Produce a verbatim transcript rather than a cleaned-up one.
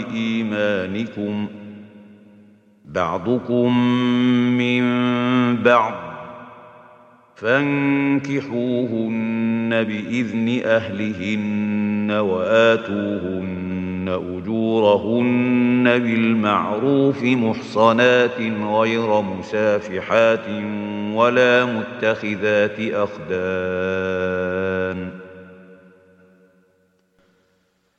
إيمانكم بعضكم من بعض فانكحوهن بإذن أهلهن وآتوهن أجورهن بالمعروف محصنات غير مسافحات ولا متخذات أخدان